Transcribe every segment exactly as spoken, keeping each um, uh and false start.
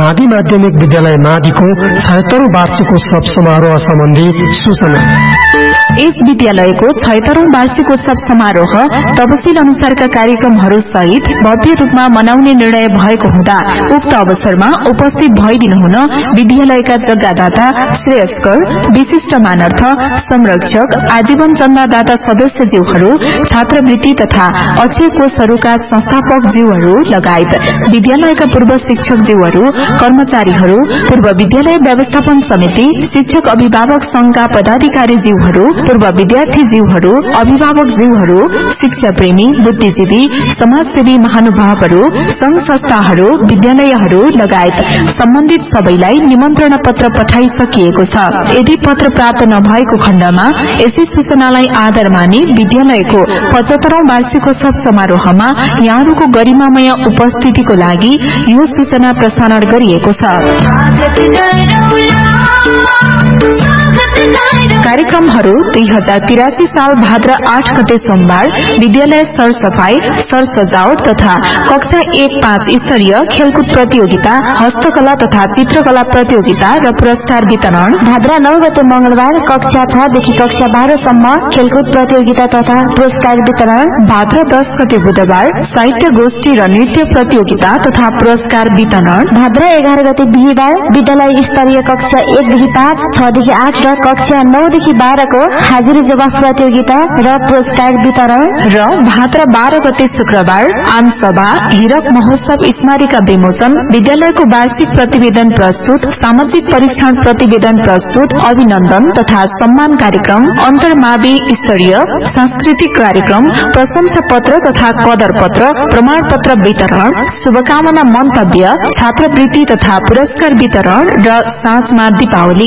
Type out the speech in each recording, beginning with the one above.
मादी माध्यमिक विद्यालय मादीको छयत्तरौं वार्षिकोत्सव समारोह सम्बन्धी सूचना। यस विद्यालयको छयत्तरौं वार्षिकोत्सव समारोह तपसिल अनुसारका कार्यक्रमहरू सहित भव्य रूपमा मनाउने निर्णय भएको हुँदा उक्त अवसरमा उपस्थित भइदिनु हुन विद्यालयका जग्गादाता, श्रेयस्कर, विशिष्ट मानर्थ, संरक्षक, आजीवन चन्दादाता सदस्यज्यूहरू, छात्रवृत्ति तथा अक्षय कोषहरूका संस्थापक ज्यूहरू लगायत विद्यालयका पूर्व शिक्षक ज्यूहरू, कर्मचारीहरू, पूर्व विद्यालय व्यवस्थापन समिति, शिक्षक अभिभावक संघका पदाधिकारी ज्यूहरू, पूर्व विद्यार्थी ज्यूहरू, अभिभावक ज्यूहरू, शिक्षा प्रेमी, बुद्धिजीवी, समाजसेवी महानुभावहरू, संघ संस्थाहरू, विद्यालयहरू लगायत सम्बन्धित सबैलाई निमन्त्रणा पत्र पठाइसकिएको छ। यदि पत्र प्राप्त नभएको खण्डमा यसै सूचनालाई आधार मानि विद्यालयको पचहत्तरौं वार्षिकोत्सव समारोहमा यहाँहरूको गरिमामय उपस्थितिको लागि यो सूचना प्रसारण गरिएको छ। कार्यक्रमहरू दुई हजार तिरासी साल भाद्र आठ गते सोमबार विद्यालय सरसफाई, सरसजावट तथा कक्षा एक पाँच स्तरीय खेलकुद प्रतियोगिता, हस्तकला तथा चित्रकला प्रतियोगिता र पुरस्कार वितरण। भाद्र नौ गते मंगलबार कक्षा छ देखि कक्षा बाह्र सम्म खेलकुद प्रतियोगिता तथा पुरस्कार वितरण। भाद्र दस गते बुधबार साहित्य गोष्ठी र नृत्य प्रतियोगिता तथा पुरस्कार वितरण। भाद्र एघार गते बिहिबार विद्यालय स्तरीय कक्षा एक देखि पाँच, छ देखि आठ र कक्षा नौ देखि बाह्र को हाजिरी जवाफ प्रतियोगिता र पुरस्कार वितरण। र भाद्र बाह्र गते शुक्रबार आमसभा, हीरक महोत्सव स्मारिका विमोचन, विद्यालयको वार्षिक प्रतिवेदन प्रस्तुत, सामाजिक परीक्षण प्रतिवेदन प्रस्तुत, अभिनन्दन तथा सम्मान कार्यक्रम, अन्तर्मावि स्तरीय सांस्कृतिक कार्यक्रम, प्रशंसा पत्र तथा कदर पत्र, प्रमाण पत्र वितरण, शुभकामना मन्तव्य, छात्रवृत्ति तथा पुरस्कार वितरण र साँझमा दीपावली।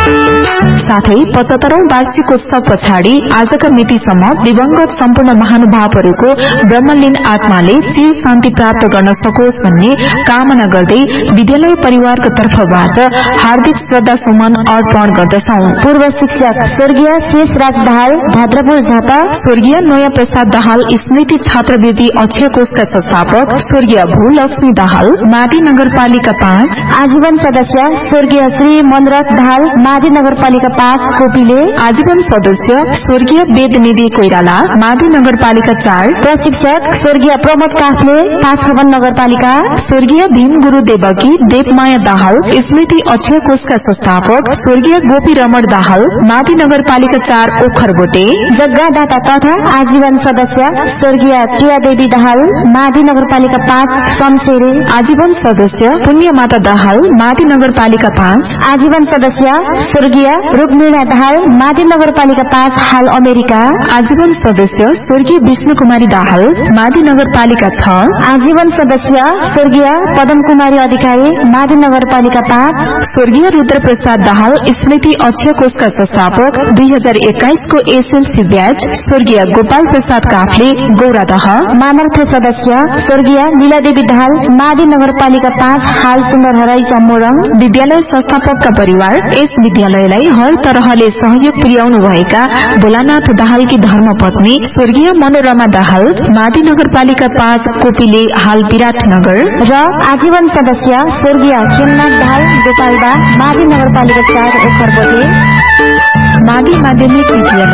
साथै पचहत्तरौं वार्षिकोत्सव पछाडि आजका मितिसम्म दिवंगत सम्पूर्ण महानुभावहरूको ब्रह्मलीन आत्माले चिर शान्ति प्राप्त गर्न सकोस् भन्ने कामना गर्दै विद्यालय परिवारको तर्फबाट हार्दिक श्रद्धा सुमन अर्पण गर्दछौं। पूर्व शिक्षक स्वर्गीय शेषराज दाहाल भद्रपुर झापा, स्वर्गीय नयाँ प्रसाद दाहाल स्मृति छात्रवृत्ति अक्षय कोषका संस्थापक स्वर्गीय भूलक्ष्मी दाहाल माडी नगरपालिका पाँच, आजीवन सदस्य स्वर्गीय श्री मनरथ दाहाल माडी नगरपालिका पाँच कोपिले, आजीवन सदस्य स्वर्गीय वेदनिधि कोइराला माडी नगरपालिका चार, प्रशिक्षक स्वर्गीय प्रमोद काफ्ले पाँचखवन नगरपालिका, स्वर्गीय भीम गुरु देवकी देवमाया दाहाल स्मृति अक्षय कोषका संस्थापक स्वर्गीय गोपी रमण दाहाल माडी नगरपालिका चार ओखरबोटे, जग्गादाता तथा आजीवन सदस्य स्वर्गीय चियादेवी दाहाल माडी नगरपालिका पाँच शमशेरे, आजीवन सदस्य पुण्यमाता दाहाल माडी नगरपालिका पाँच, आजीवन सदस्य स्वर्गीय रुक्मिणा दाहाल माडी नगरपालिका पाँच हाल अमेरिका, आजीवन सदस्य स्वर्गीय विष्णु कुमारी दाहाल माडी नगरपालिका छ, आजीवन सदस्य स्वर्गीय पदम कुमारी अधिकारी माडी नगरपालिका पाँच, स्वर्गीय रुद्र प्रसाद दाहाल स्मृति अक्षय कोषका संस्थापक दुई हजार एक्काइस को एसएलसी ब्याच स्वर्गीय गोपाल प्रसाद काफ्ले गौरादह, मानर्थ सदस्य स्वर्गीय लीलादेवी दाहाल माडी नगरपालिका पाँच हाल सुन्दरहराई चम्मोरङ। विद्यालय संस्थापकका परिवार यस विद्यालयलाई हर तरहले सहयोग पुर्याउनु भएका भोलानाथ दाहालकी धर्मपत्नी स्वर्गीय मनोरमा दाहाल माडी नगरपालिका पाँच कोपिले हाल विराटनगर र आजीवन सदस्य स्वर्गीय खेमनाथ दाहाल गोपालदा माडी नगरपालिका चार ओखरबोटे। माडी माध्यमिक विद्यालय